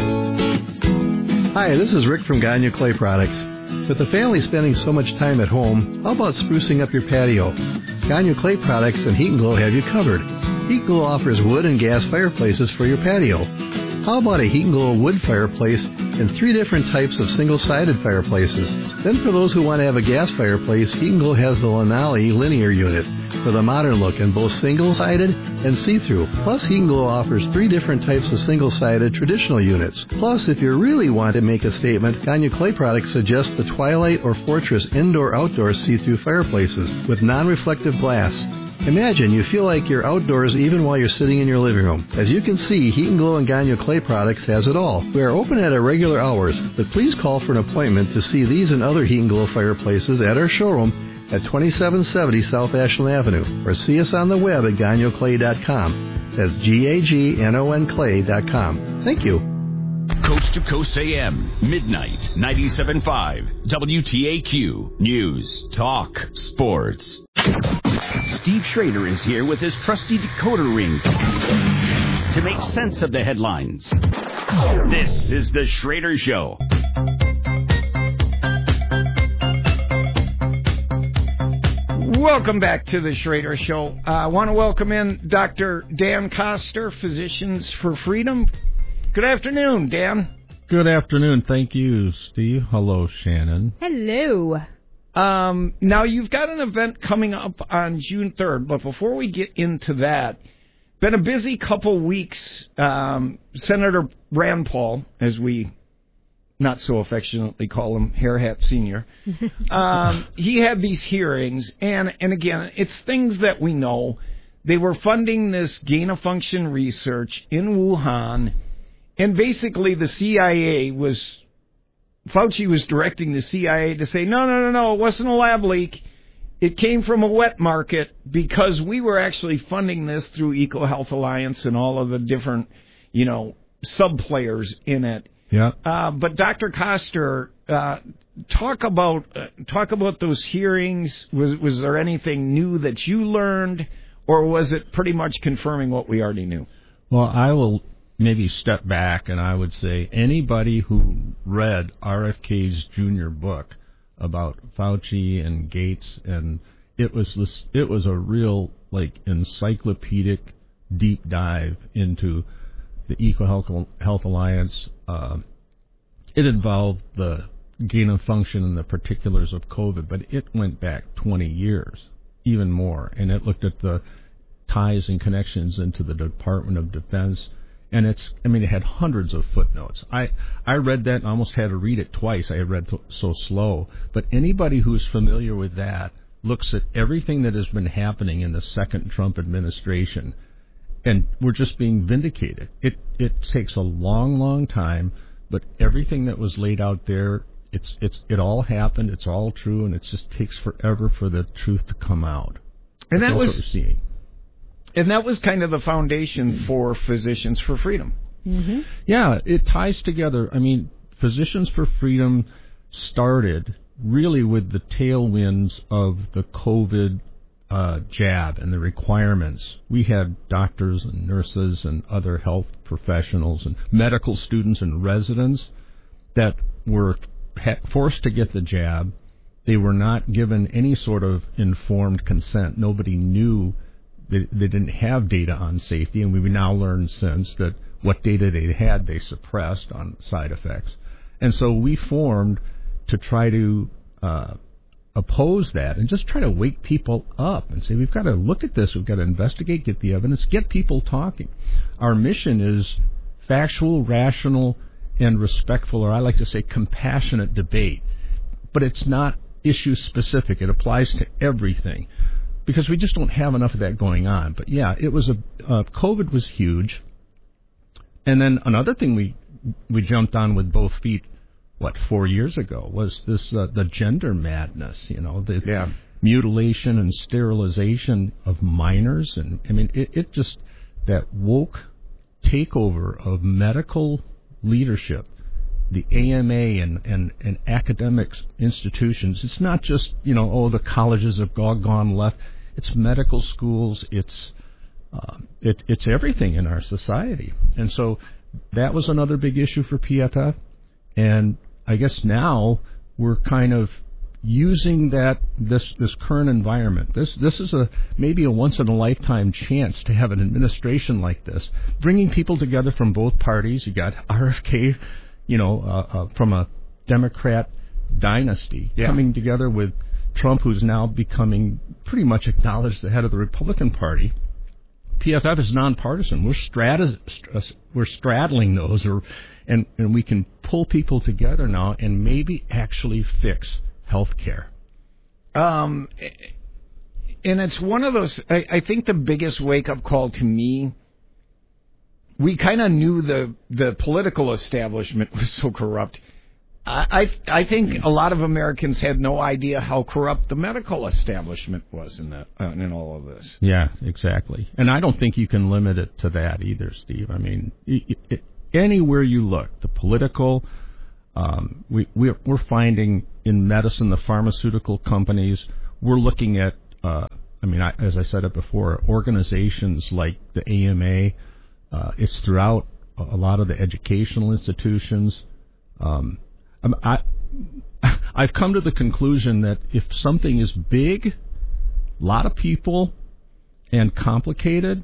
Hi, this is Rick from Gagne Clay Products. With the family spending so much time at home, how about sprucing up your patio? Gagne Clay Products and Heat and Glow have you covered. Heat and Glow offers wood and gas fireplaces for your patio. How about a Heat and Glow wood fireplace and three different types of single-sided fireplaces? Then for those who want to have a gas fireplace, Heat and Glow has the Lanali linear unit with a modern look in both single-sided and see-through. Plus, Heat and Glow offers three different types of single-sided traditional units. Plus, if you really want to make a statement, Gagne Clay Products suggests the Twilight or Fortress indoor-outdoor see-through fireplaces with non-reflective glass. Imagine you feel like you're outdoors even while you're sitting in your living room. As you can see, Heat and Glow and Gagne Clay Products has it all. We are open at our regular hours, but please call for an appointment to see these and other Heat and Glow fireplaces at our showroom at twenty-seven seventy South Ashland Avenue, or see us on the web at gagnon clay dot com. That's G A G N O N clay dot com. Thank you. Coast to Coast A M, midnight, ninety-seven point five, W T A Q, News, Talk, Sports. Steve Schrader is here with his trusty decoder ring to make sense of the headlines. This is The Schrader Show. Welcome back to the Schrader Show. Uh, I want to welcome in Doctor Dan Koster, Physicians for Freedom. Good afternoon, Dan. Good afternoon. Thank you, Steve. Hello, Shannon. Hello. Um, now, you've got an event coming up on June third, but before we get into that, been a busy couple weeks. Um, Senator Rand Paul, as we not so affectionately call him, Hair Hat Senior, um, he had these hearings, and, and again, it's things that we know. They were funding this gain-of-function research in Wuhan, and basically the C I A was, Fauci was directing the C I A to say, no, no, no, no, it wasn't a lab leak. It came from a wet market because we were actually funding this through EcoHealth Alliance and all of the different, you know, sub-players in it. Yeah. Uh, but Doctor Koster, uh, talk about uh, talk about those hearings. Was was there anything new that you learned, or was it pretty much confirming what we already knew? Well, I will maybe step back, and I would say anybody who read R F K's junior book about Fauci and Gates, and it was this, it was a real like encyclopedic deep dive into the EcoHealth Health Alliance. Uh, it involved the gain of function and the particulars of COVID, but it went back twenty years, even more, and it looked at the ties and connections into the Department of Defense. And it's, I mean, it had hundreds of footnotes. I, I read that and almost had to read it twice. I read t- so slow. But anybody who's familiar with that looks at everything that has been happening in the second Trump administration, and we're just being vindicated. It it takes a long, long time, but everything that was laid out there, it's it's it all happened. It's all true, and it just takes forever for the truth to come out. And That's that was what we're seeing. And that was kind of the foundation for Physicians for Freedom. Mm-hmm. Yeah, it ties together. I mean, Physicians for Freedom started really with the tailwinds of the COVID uh, jab and the requirements. We had doctors and nurses and other health professionals and medical students and residents that were ha- forced to get the jab. They were not given any sort of informed consent. Nobody knew. They, they didn't have data on safety, and we've now learned since that what data they had, they suppressed on side effects. And so we formed to try to uh, oppose that and just try to wake people up and say, we've got to look at this, we've got to investigate, get the evidence, get people talking. Our mission is factual, rational, and respectful, or I like to say compassionate debate. But it's not issue specific. It applies to everything, because we just don't have enough of that going on. But yeah, it was a uh, COVID was huge, and then another thing we we jumped on with both feet, what four years ago, was this uh, the gender madness. You know, the yeah. mutilation and sterilization of minors, and I mean, it, it just that woke takeover of medical leadership. The A M A and, and, and academic institutions. It's not just, you know, oh, the colleges have all gone left. It's medical schools. It's uh, it, it's everything in our society. And so that was another big issue for P F F. And I guess now we're kind of using that this this current environment. This this is a maybe a once in a lifetime chance to have an administration like this, bringing people together from both parties. You got R F K. You know, uh, uh, from a Democrat dynasty, yeah. coming together with Trump, who's now becoming pretty much acknowledged the head of the Republican Party. P F F is nonpartisan. We're strat- we're straddling those, or and, and we can pull people together now and maybe actually fix health care. Um, and it's one of those, I, I think the biggest wake-up call to me, we kind of knew the, the political establishment was so corrupt. I, I I think a lot of Americans had no idea how corrupt the medical establishment was in the, uh, in all of this. Yeah, exactly. And I don't think you can limit it to that either, Steve. I mean, it, it, anywhere you look, the political, um, we we're, we're finding in medicine, the pharmaceutical companies, we're looking at. Uh, I mean, I, as I said it before, organizations like the A M A. Uh, it's throughout a lot of the educational institutions. Um, I, I've come to the conclusion that if something is big, a lot of people, and complicated,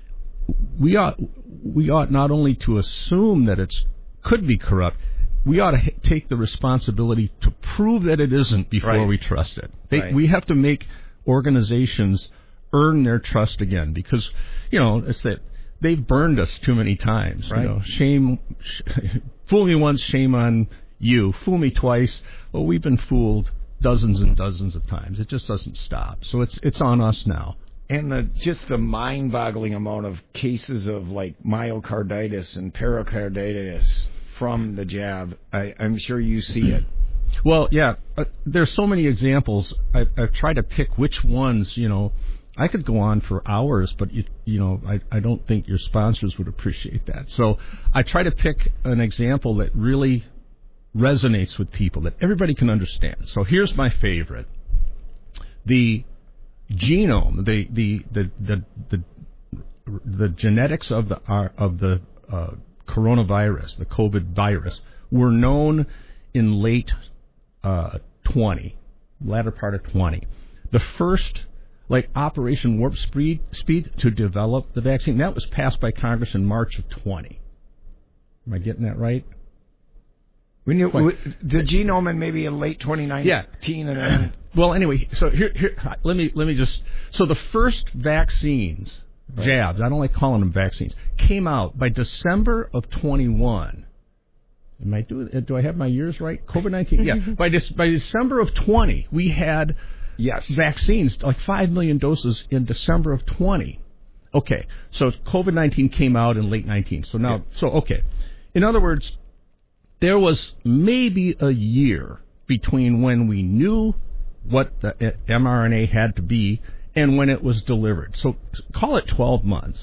we ought we ought not only to assume that it's could be corrupt, we ought to ha- take the responsibility to prove that it isn't before Right. we trust it. They, Right. We have to make organizations earn their trust again, because you know it's that they've burned us too many times. Right. You know, shame, sh- fool me once, shame on you. Fool me twice. Well, we've been fooled dozens and dozens of times. It just doesn't stop. So it's it's on us now. And the just the mind-boggling amount of cases of like myocarditis and pericarditis from the jab, I, I'm sure you see it. Well, yeah, uh, there's so many examples. I, I've tried to pick which ones, you know, I could go on for hours, but, you, you know, I, I don't think your sponsors would appreciate that. So I try to pick an example that really resonates with people, that everybody can understand. So here's my favorite. The genome, the the the the, the, the genetics of the uh, of the uh, coronavirus, the COVID virus, were known in late uh, twenty, latter part of twenty. The first, like Operation Warp Speed, speed to develop the vaccine, that was passed by Congress in March of twenty. Am I getting that right? We knew we, the genome in maybe in late twenty nineteen, Yeah. and then Well, anyway, so here, here, let me let me just. So the first vaccines, Right. jabs, I don't like calling them vaccines, came out by December of twenty-one. Am I do? Do I have my years right? COVID nineteen. Yeah. by this, by December of twenty, we had yes vaccines, like five million doses in December of twenty. Okay, so COVID nineteen came out in late nineteen. So now, Yeah. so okay. In other words, there was maybe a year between when we knew what the mRNA had to be and when it was delivered. So call it twelve months.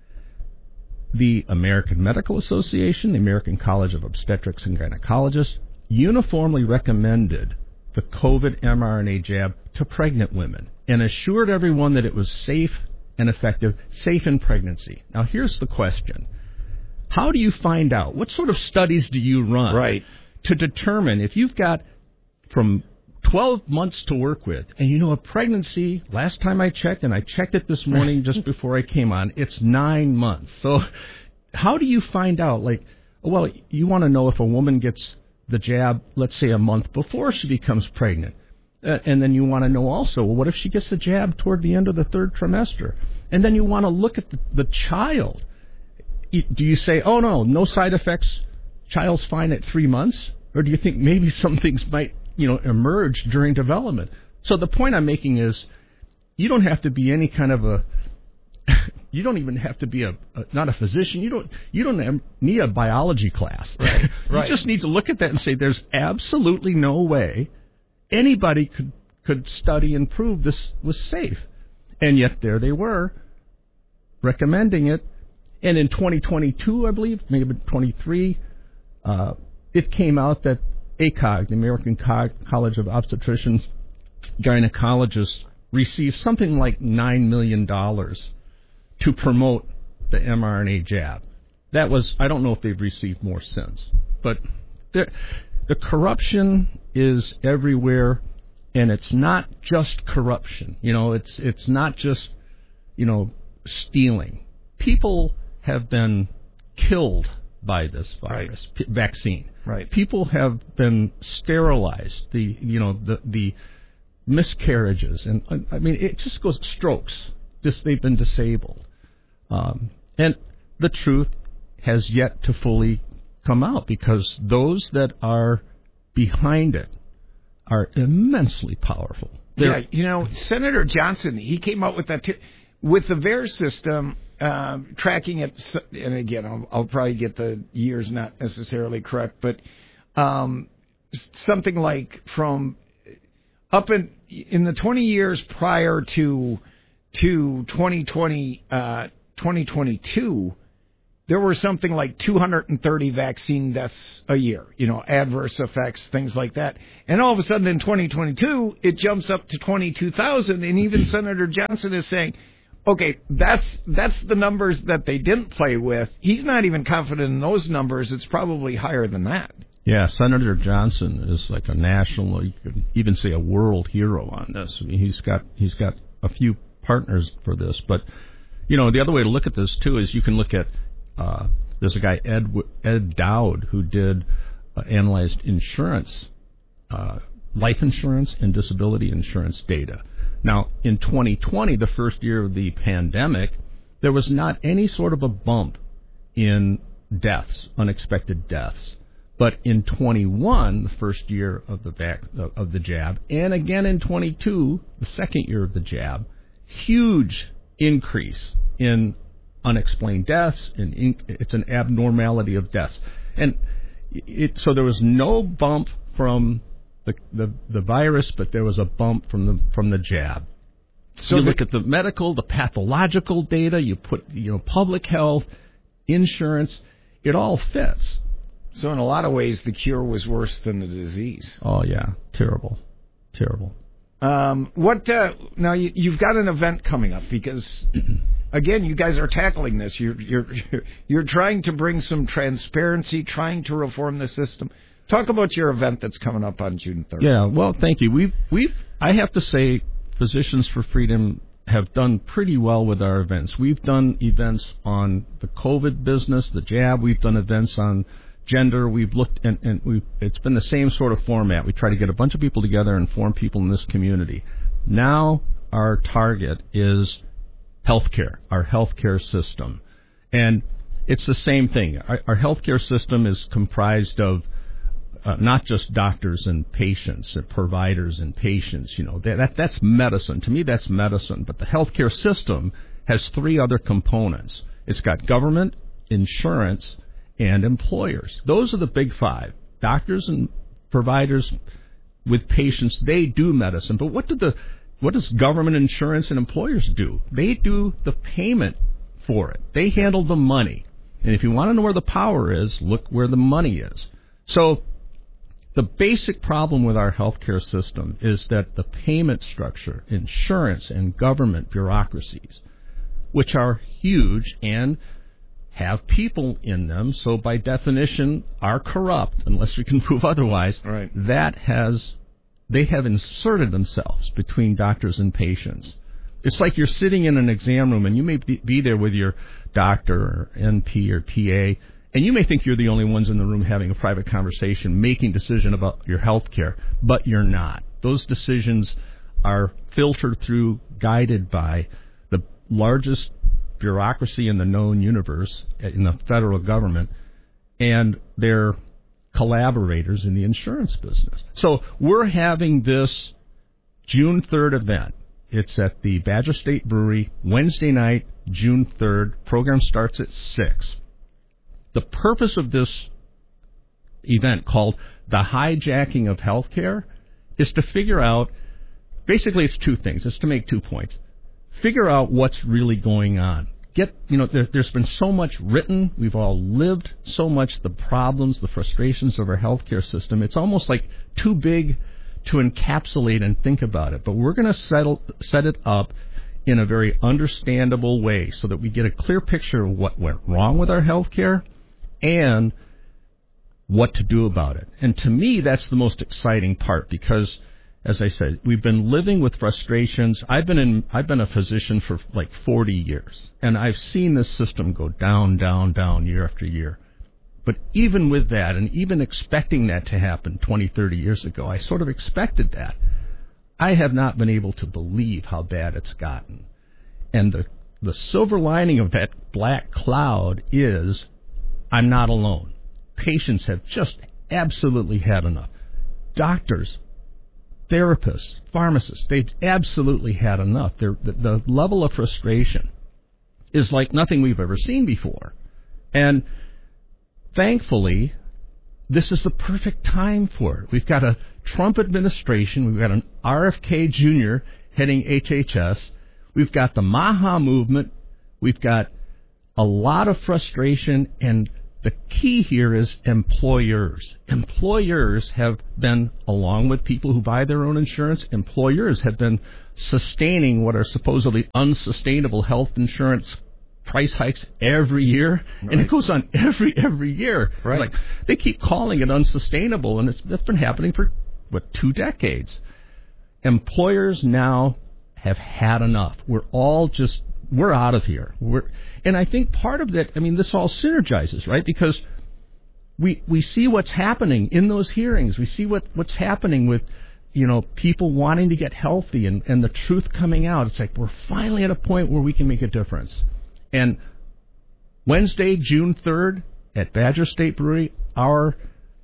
The American Medical Association, the American College of Obstetrics and Gynecologists, uniformly recommended the COVID mRNA jab to pregnant women and assured everyone that it was safe and effective, safe in pregnancy. Now here's the question. How do you find out? What sort of studies do you run Right. to determine if you've got from twelve months to work with, and you know a pregnancy, last time I checked, and I checked it this morning just before I came on, it's nine months. So how do you find out? Like, well, you want to know if a woman gets the jab, let's say a month before she becomes pregnant. Uh, and then you want to know also, well, what if she gets the jab toward the end of the third trimester? And then you want to look at the, the child. Do you say, oh, no, no side effects, child's fine at three months? Or do you think maybe some things might, you know, emerge during development? So the point I'm making is you don't have to be any kind of a, you don't even have to be a, a not a physician. You don't you don't have, need a biology class. Right, right. You just need to look at that and say there's absolutely no way anybody could, could study and prove this was safe. And yet there they were, recommending it. And in twenty twenty-two, I believe, maybe twenty-three, uh, it came out that A C O G, the American Co- College of Obstetricians, Gynecologists, received something like nine million dollars to promote the mRNA jab. That was, I don't know if they've received more since. But the, the corruption is everywhere, and it's not just corruption. You know, it's it's not just, you know, stealing. People have been killed by this virus right. p- vaccine. Right. People have been sterilized. The you know the the miscarriages and I mean it just goes strokes. Just they've been disabled, um, and the truth has yet to fully come out because those that are behind it are immensely powerful. They're, yeah, you know, Senator Johnson, he came out with that too. With the V A E R system, um, tracking it, and again, I'll, I'll probably get the years not necessarily correct, but um, something like from up in in the twenty years prior to to twenty twenty, uh, twenty twenty-two, there were something like two hundred thirty vaccine deaths a year, you know, adverse effects, things like that. And all of a sudden in twenty twenty-two, it jumps up to twenty-two thousand, and even Senator Johnson is saying, Okay, that's that's the numbers that they didn't play with. He's not even confident in those numbers. It's probably higher than that. Yeah, Senator Johnson is like a national, you could even say a world hero on this. I mean, he's got he's got a few partners for this. But, you know, the other way to look at this, too, is you can look at, uh, there's a guy, Ed Ed Dowd, who did, uh, analyzed insurance, uh, life insurance and disability insurance data. Now, in twenty twenty, the first year of the pandemic, there was not any sort of a bump in deaths, unexpected deaths. But in twenty-one, the first year of the vac, of the jab, and again in twenty-two, the second year of the jab, huge increase in unexplained deaths. And in, it's an abnormality of deaths, and it, so there was no bump from The, the the virus, but there was a bump from the from the jab. So you look at the medical, the pathological data. You put you know public health, insurance. It all fits. So in a lot of ways, the cure was worse than the disease. Oh yeah, terrible, terrible. Um, what uh, now? You, you've got an event coming up because, again, you guys are tackling this. You're you're you're trying to bring some transparency, trying to reform the system. Talk about your event that's coming up on June third. Yeah, well, thank you. We've, we've, I have to say, Physicians for Freedom have done pretty well with our events. We've done events on the COVID business, the jab. We've done events on gender. We've looked, and, and we've, it's been the same sort of format. We try to get a bunch of people together and inform people in this community. Now our target is healthcare, our healthcare system. And it's the same thing. Our, our healthcare system is comprised of Uh, not just doctors and patients, and providers and patients. You know, that, that that's medicine. To me, that's medicine. But the healthcare system has three other components. It's got government, insurance, and employers. Those are the big five. Doctors and providers with patients, they do medicine. But what do the what does government, insurance, and employers do? They do the payment for it. They handle the money. And if you want to know where the power is, look where the money is. So the basic problem with our healthcare system is that the payment structure, insurance, and government bureaucracies, which are huge and have people in them, so by definition are corrupt, unless we can prove otherwise, right. that has, they have inserted themselves between doctors and patients. It's like you're sitting in an exam room, and you may be there with your doctor or N P or P A, and you may think you're the only ones in the room having a private conversation, making decision about your health care, but you're not. Those decisions are filtered through, guided by the largest bureaucracy in the known universe, in the federal government, and their collaborators in the insurance business. So we're having this June third event. It's at the Badger State Brewery, Wednesday night, June third. Program starts at six. The purpose of this event, called The Hijacking of Healthcare, is to figure out, basically it's two things. It's to make two points. Figure out what's really going on. Get, you know, there, there's been so much written. We've all lived so much the problems, the frustrations of our healthcare system. It's almost like too big to encapsulate and think about it. But we're going to settle set it up in a very understandable way so that we get a clear picture of what went wrong with our healthcare and what to do about it. And to me, that's the most exciting part because, as I said, we've been living with frustrations. I've been in, I've been a physician for like forty years, and I've seen this system go down, down, down year after year. But even with that, and even expecting that to happen twenty, thirty years ago, I sort of expected that. I have not been able to believe how bad it's gotten. And the, the silver lining of that black cloud is I'm not alone. Patients have just absolutely had enough. Doctors, therapists, pharmacists, they've absolutely had enough. The, the level of frustration is like nothing we've ever seen before. And thankfully, this is the perfect time for it. We've got a Trump administration. We've got an R F K Junior heading H H S. We've got the MAHA movement. We've got a lot of frustration, and The key here is employers. Employers have been, along with people who buy their own insurance, employers have been sustaining what are supposedly unsustainable health insurance price hikes every year, right. And it goes on every every year. Right. It's like they keep calling it unsustainable, and it's, it's been happening for, what, two decades. Employers now have had enough. We're all just, we're out of here. We're, and I think part of that, I mean, this all synergizes, right? Because we we see what's happening in those hearings. We see what, what's happening with, you know, people wanting to get healthy and, and the truth coming out. It's like we're finally at a point where we can make a difference. And Wednesday, June third, at Badger State Brewery, our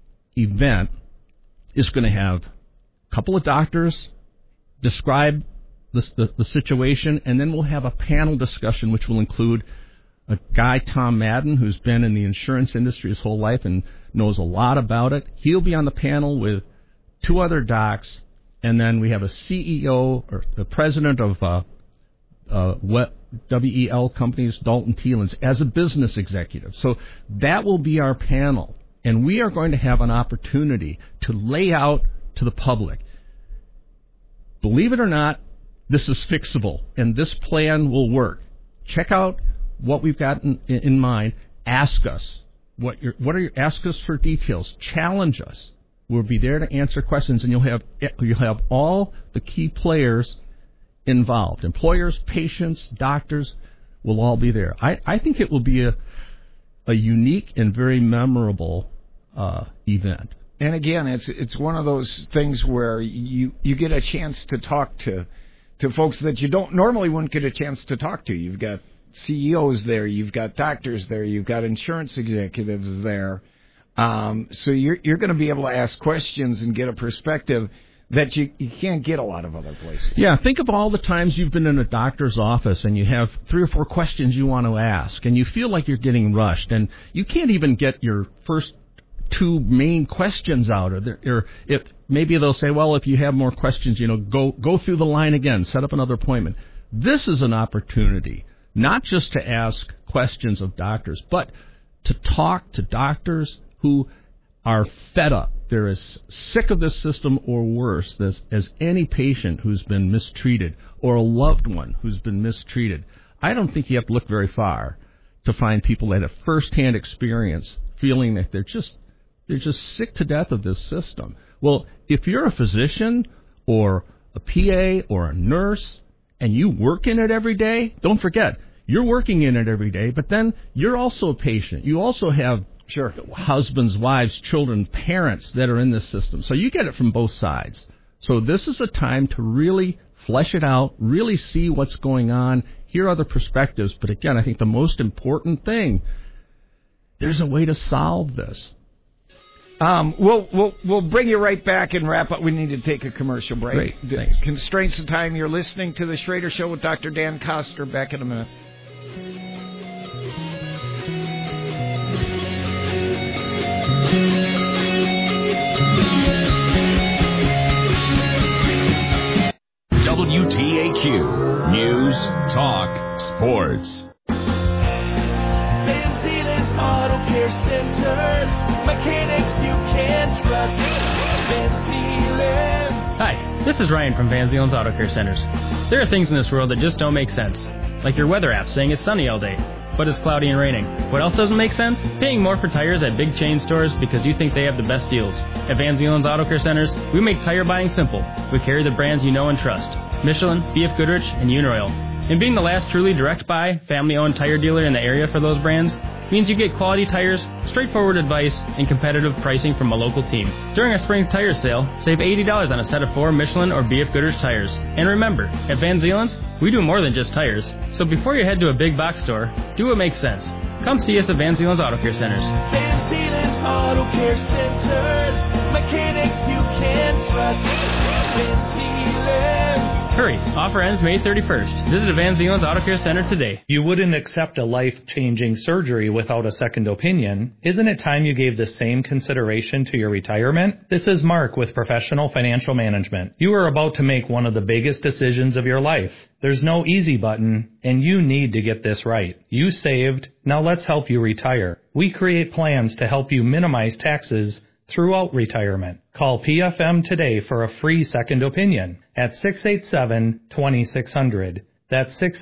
event is going to have a couple of doctors describe the, the, the situation, and then we'll have a panel discussion which will include a guy, Tom Madden, who's been in the insurance industry his whole life and knows a lot about it. He'll be on the panel with two other docs, and then we have a C E O or the president of uh, uh, W E L Companies, Dalton Thielens, as a business executive. So that will be our panel, and we are going to have an opportunity to lay out to the public. Believe it or not, this is fixable, and this plan will work. Check out what we've got in, in mind. Ask us what you're, what are your, ask us for details. Challenge us. We'll be there to answer questions, and you'll have you'll have all the key players involved. Employers, patients, doctors will all be there. I, I think it will be a a unique and very memorable uh, event. And again, it's it's one of those things where you, you get a chance to talk to to folks that you don't normally wouldn't get a chance to talk to. You've got C E Os there, you've got doctors there, you've got insurance executives there. Um, so you're you're going to be able to ask questions and get a perspective that you, you can't get a lot of other places. Yeah, think of all the times you've been in a doctor's office and you have three or four questions you want to ask, and you feel like you're getting rushed, and you can't even get your first two main questions out. Or, there, or if maybe they'll say, well, if you have more questions, you know, go go through the line again, set up another appointment. This is an opportunity not just to ask questions of doctors, but to talk to doctors who are fed up. They're as sick of this system or worse as, as any patient who's been mistreated or a loved one who's been mistreated. I don't think you have to look very far to find people that have firsthand experience feeling that they're just they're just sick to death of this system. Well, if you're a physician or a P A or a nurse and you work in it every day, don't forget, you're working in it every day, but then you're also a patient. You also have Sure. husbands, wives, children, parents that are in this system. So you get it from both sides. So this is a time to really flesh it out, really see what's going on, hear other perspectives. But again, I think the most important thing, there's a way to solve this. Um, we'll, we'll, we'll bring you right back and wrap up. We need to take a commercial break. Great. Thanks. Constraints of time. You're listening to The Schrader Show with Doctor Dan Koster. Back in a minute. W T A Q News, Talk, Sports. Van Zeeland's Auto Care Centers, mechanics you can trust. Van Zeeland's. Hi, this is Ryan from Van Zeeland's Auto Care Centers. There are things in this world that just don't make sense, like your weather app saying it's sunny all day, but it's cloudy and raining. What else doesn't make sense? Paying more for tires at big chain stores because you think they have the best deals. At Van Zeeland's Auto Care Centers, we make tire buying simple. We carry the brands you know and trust: Michelin, B F Goodrich, and Uniroyal. And being the last truly direct buy, family-owned tire dealer in the area for those brands means you get quality tires, straightforward advice, and competitive pricing from a local team. During our spring tire sale, save eighty dollars on a set of four Michelin or B F Goodrich tires. And remember, at Van Zeeland's, we do more than just tires. So before you head to a big box store, do what makes sense. Come see us at Van Zeeland's Auto Care Centers. Van Zeeland's Auto Care Centers, mechanics you can trust. Van Zeeland's. Hurry, offer ends May thirty-first. Visit Van Zielen's Auto Care Center today. You wouldn't accept a life-changing surgery without a second opinion. Isn't it time you gave the same consideration to your retirement? This is Mark with Professional Financial Management. You are about to make one of the biggest decisions of your life. There's no easy button, and you need to get this right. You saved, now let's help you retire. We create plans to help you minimize taxes throughout retirement. Call P F M today for a free second opinion at six eight seven, two six zero zero. That's six